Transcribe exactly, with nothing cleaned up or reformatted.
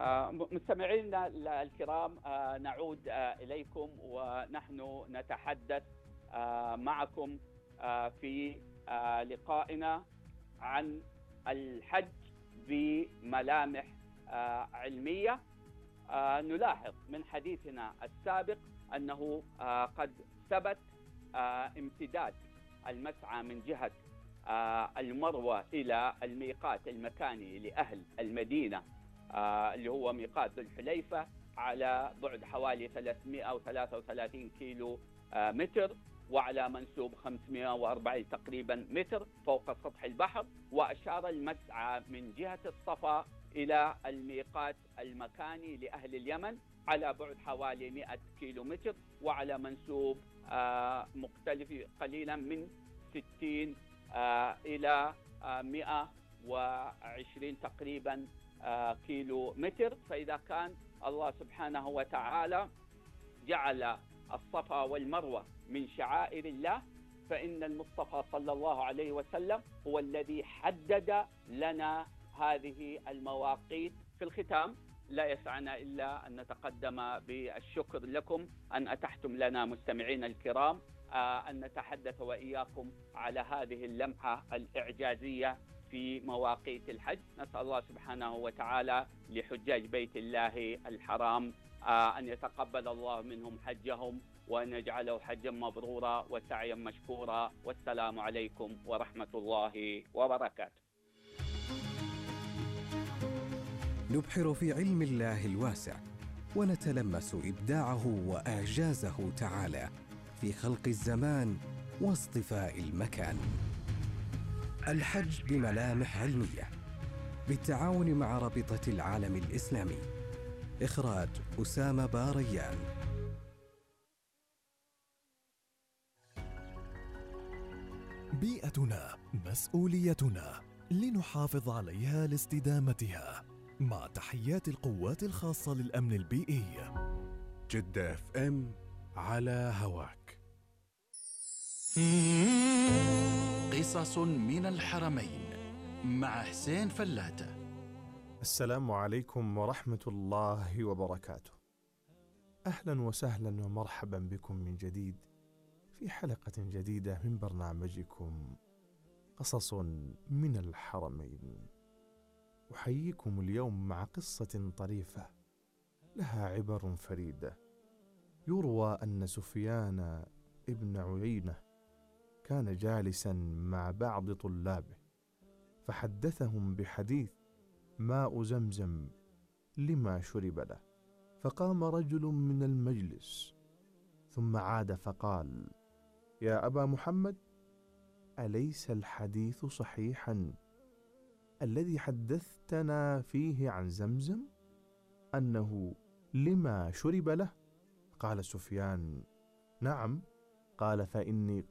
مستمعينا الكرام، نعود إليكم ونحن نتحدث معكم في لقائنا عن الحج بملامح علمية. نلاحظ من حديثنا السابق أنه قد ثبت امتداد المسعى من جهة المروة إلى الميقات المكاني لأهل المدينة اللي هو ميقات ذو الحليفة على بعد حوالي ثلاثمئة وثلاثة وثلاثين كيلو متر، وعلى منسوب خمسمئة وأربعين تقريبا متر فوق سطح البحر. وأشار المسعى من جهة الصفا إلى الميقات المكاني لأهل اليمن على بعد حوالي مئة كيلو متر، وعلى منسوب مختلف قليلا من ستين إلى مئة وعشرين تقريبا كيلو متر. فإذا كان الله سبحانه وتعالى جعل الصفا والمروة من شعائر الله، فإن المصطفى صلى الله عليه وسلم هو الذي حدد لنا هذه المواقيت. في الختام لا يسعنا إلا أن نتقدم بالشكر لكم أن أتحتم لنا مستمعين الكرام أن نتحدث وإياكم على هذه اللمحة الإعجازية في مواقيت الحج. نسأل الله سبحانه وتعالى لحجاج بيت الله الحرام أن يتقبل الله منهم حجهم وأن يجعله حجا مبرورا وسعيا مشكورا. والسلام عليكم ورحمة الله وبركاته. نبحر في علم الله الواسع ونتلمس إبداعه وإعجازه تعالى في خلق الزمان واصطفاء المكان. الحج بملامح علمية بالتعاون مع رابطة العالم الإسلامي. إخراج أسامة باريان. بيئتنا مسؤوليتنا، لنحافظ عليها لاستدامتها. مع تحيات القوات الخاصة للأمن البيئي. جدة اف ام على هواك. قصص من الحرمين مع حسين فلاتة. السلام عليكم ورحمة الله وبركاته. أهلا وسهلا ومرحبا بكم من جديد في حلقة جديدة من برنامجكم قصص من الحرمين. أحييكم اليوم مع قصة طريفة لها عبر فريدة. يروى أن سفيان ابن عيينة كان جالسا مع بعض طلابه فحدثهم بحديث ماء زمزم لما شرب له، فقام رجل من المجلس ثم عاد فقال: يا أبا محمد، أليس الحديث صحيحا الذي حدثتنا فيه عن زمزم أنه لما شرب له؟ قال سفيان: نعم. قال: فإني